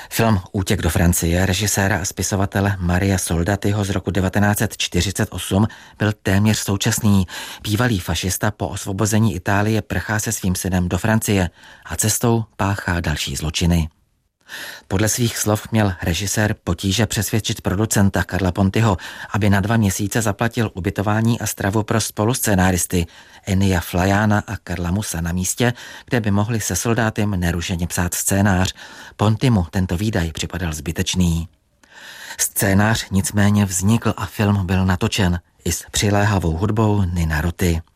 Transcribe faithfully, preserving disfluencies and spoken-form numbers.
Film Útěk do Francie režiséra a spisovatele Maria Soldatyho z roku devatenáct set čtyřicet osm byl téměř současný. Bývalý fašista po osvobození Itálie prchá se svým synem do Francie a cestou páchá další zločiny. Podle svých slov měl režisér potíže přesvědčit producenta Carla Pontiho, aby na dva měsíce zaplatil ubytování a stravu pro spoluscénáristy Ennija Flajana a Karla Musa na místě, kde by mohli se Soldátem nerušeně psát scénář. Pontimu tento výdaj připadal zbytečný. Scénář nicméně vznikl a film byl natočen i s přiléhavou hudbou Nina Roti.